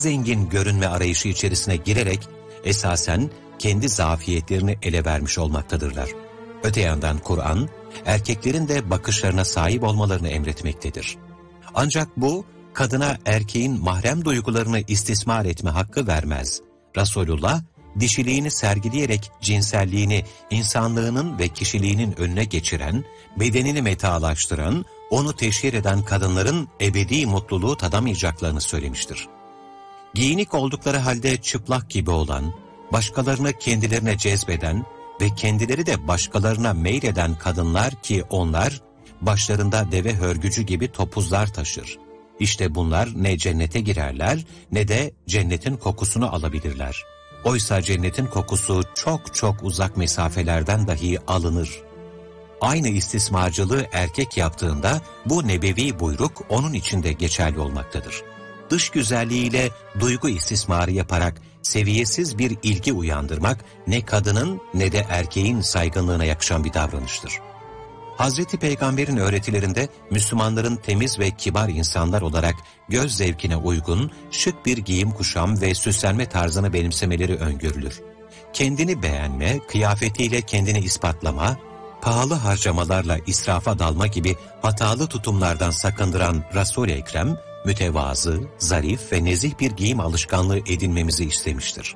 zengin görünme arayışı içerisine girerek esasen kendi zafiyetlerini ele vermiş olmaktadırlar. Öte yandan Kur'an, erkeklerin de bakışlarına sahip olmalarını emretmektedir. Ancak bu, kadına erkeğin mahrem duygularını istismar etme hakkı vermez. Resulullah, dişiliğini sergileyerek cinselliğini insanlığının ve kişiliğinin önüne geçiren, bedenini metalaştıran, onu teşhir eden kadınların ebedi mutluluğu tadamayacaklarını söylemiştir. Giyinik oldukları halde çıplak gibi olan, başkalarını kendilerine cezbeden ve kendileri de başkalarına meyleden kadınlar ki onlar, başlarında deve hörgücü gibi topuzlar taşır. İşte bunlar ne cennete girerler ne de cennetin kokusunu alabilirler. Oysa cennetin kokusu çok çok uzak mesafelerden dahi alınır. Aynı istismarcılığı erkek yaptığında bu nebevi buyruk onun için de geçerli olmaktadır. Dış güzelliğiyle duygu istismarı yaparak seviyesiz bir ilgi uyandırmak ne kadının ne de erkeğin saygınlığına yakışan bir davranıştır. Hazreti Peygamber'in öğretilerinde Müslümanların temiz ve kibar insanlar olarak göz zevkine uygun, şık bir giyim kuşam ve süslenme tarzını benimsemeleri öngörülür. Kendini beğenme, kıyafetiyle kendini ispatlama, pahalı harcamalarla israfa dalma gibi hatalı tutumlardan sakındıran Resul-i Ekrem, mütevazı, zarif ve nezih bir giyim alışkanlığı edinmemizi istemiştir.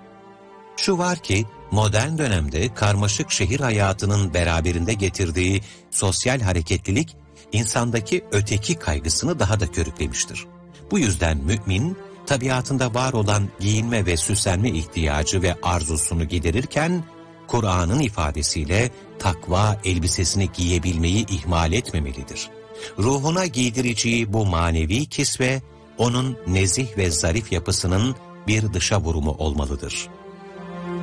Şu var ki, modern dönemde karmaşık şehir hayatının beraberinde getirdiği sosyal hareketlilik, insandaki öteki kaygısını daha da körüklemiştir. Bu yüzden mümin, tabiatında var olan giyinme ve süslenme ihtiyacı ve arzusunu giderirken, Kur'an'ın ifadesiyle takva elbisesini giyebilmeyi ihmal etmemelidir. Ruhuna giydireceği bu manevi kisve, onun nezih ve zarif yapısının bir dışa vurumu olmalıdır.